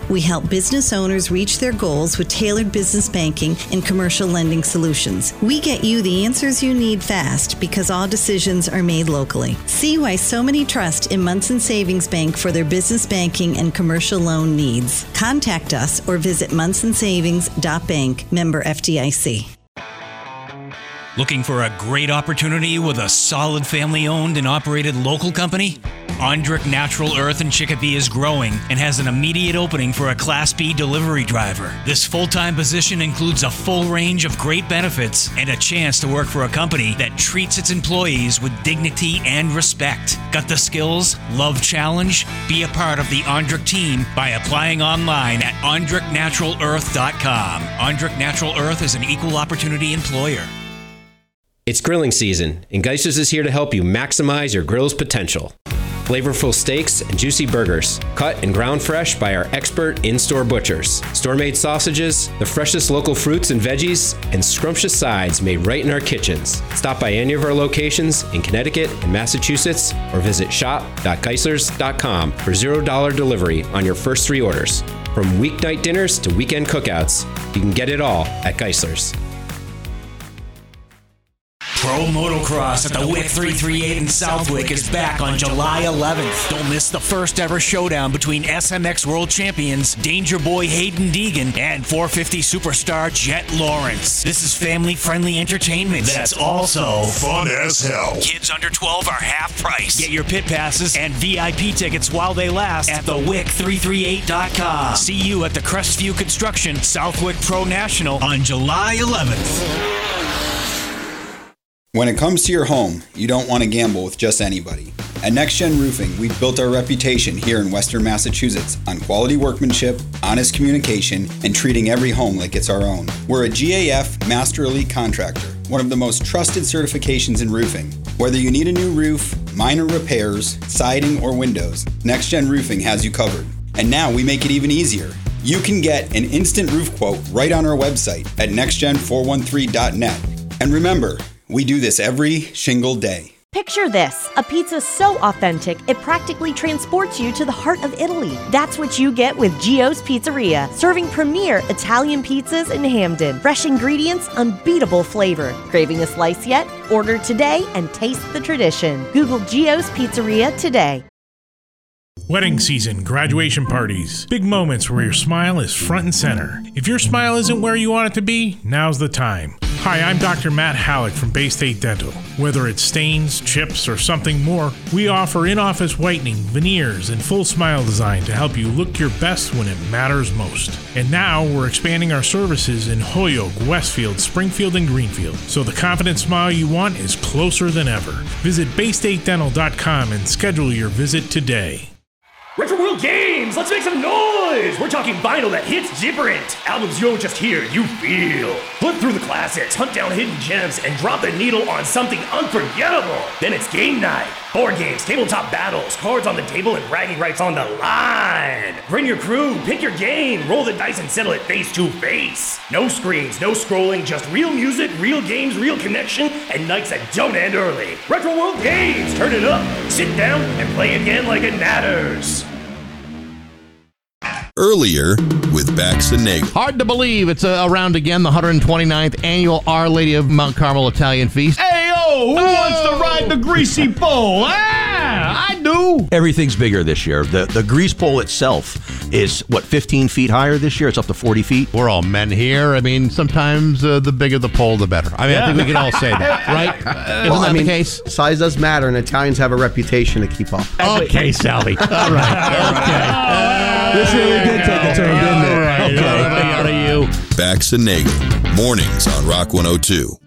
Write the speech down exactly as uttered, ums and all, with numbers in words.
We help business owners reach their goals with tailored business banking and commercial lending solutions. We get you the answers you need fast because all decisions are made locally. See why so many trust in Munson Savings Bank for their business banking and commercial loan needs. Contact us or visit munson savings dot bank, member F D I C. Looking for a great opportunity with a solid family-owned and operated local company? Ondrick Natural Earth in Chicopee is growing and has an immediate opening for a Class B delivery driver. This full-time position includes a full range of great benefits and a chance to work for a company that treats its employees with dignity and respect. Got the skills? Love challenge? Be a part of the Ondrick team by applying online at ondrick natural earth dot com. Ondrick Natural Earth is an equal opportunity employer. It's grilling season, and Geisler's is here to help you maximize your grill's potential. Flavorful steaks and juicy burgers, cut and ground fresh by our expert in-store butchers. Store-made sausages, the freshest local fruits and veggies, and scrumptious sides made right in our kitchens. Stop by any of our locations in Connecticut and Massachusetts, or visit shop dot geislers dot com for zero dollars delivery on your first three orders. From weeknight dinners to weekend cookouts, you can get it all at Geisler's. Pro Motocross at the W I C three thirty-eight in Southwick is back on July eleventh. Don't miss the first ever showdown between S M X World Champions Danger Boy Hayden Deegan and four fifty superstar Jet Lawrence. This is family-friendly entertainment that's also fun as hell. Kids under twelve are half price. Get your pit passes and V I P tickets while they last at the W I C three thirty-eight dot com. See you at the Crestview Construction Southwick Pro National on July eleventh. When it comes to your home, you don't want to gamble with just anybody. At NextGen Roofing, we've built our reputation here in Western Massachusetts on quality workmanship, honest communication, and treating every home like it's our own. We're a G A F Master Elite Contractor, one of the most trusted certifications in roofing. Whether you need a new roof, minor repairs, siding, or windows, NextGen Roofing has you covered. And now we make it even easier. You can get an instant roof quote right on our website at next gen four one three dot net. And remember, we do this every shingle day. Picture this, a pizza so authentic, it practically transports you to the heart of Italy. That's what you get with Gio's Pizzeria, serving premier Italian pizzas in Hamden. Fresh ingredients, unbeatable flavor. Craving a slice yet? Order today and taste the tradition. Google Gio's Pizzeria today. Wedding season, graduation parties, big moments where your smile is front and center. If your smile isn't where you want it to be, now's the time. Hi, I'm Doctor Matt Halleck from Bay State Dental. Whether it's stains, chips, or something more, we offer in-office whitening, veneers, and full smile design to help you look your best when it matters most. And now we're expanding our services in Holyoke, Westfield, Springfield, and Greenfield, so the confident smile you want is closer than ever. Visit bay state dental dot com and schedule your visit today. Retro World Games! Let's make some noise! We're talking vinyl that hits different. Albums you don't just hear, you feel. Flip through the classics, hunt down hidden gems, and drop the needle on something unforgettable. Then it's game night. Board games, tabletop battles, cards on the table, and bragging rights on the line. Bring your crew, pick your game, roll the dice, and settle it face to face. No screens, no scrolling, just real music, real games, real connection, and nights that don't end early. Retro World Games! Turn it up, sit down, and play again like it matters. Earlier with Bax and Nagel. Hard to believe it's uh, around again, the one hundred twenty-ninth annual Our Lady of Mount Carmel Italian Feast. Hey, yo, who oh. wants to ride the greasy pole? Ah, I do. Everything's bigger this year. The the grease pole itself is, what, fifteen feet higher this year? It's up to forty feet. We're all men here. I mean, sometimes uh, the bigger the pole, the better. I mean, yeah. I think we can all say that, right? Uh, Isn't well, that I mean, the case? Size does matter, and Italians have a reputation to keep up. Okay, Sally. All right. Okay. This really did take a turn, didn't it? All right. Okay. How about you? Bax and Nagel, mornings on Rock one oh two.